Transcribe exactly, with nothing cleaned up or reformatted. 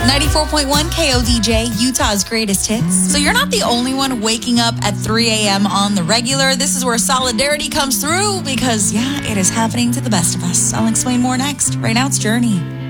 ninety-four point one K O D J, Utah's greatest hits. So you're not the only one waking up at three a.m. on the regular. This is where solidarity comes through because, yeah, it is happening to the best of us. I'll explain more next. Right now, it's Journey.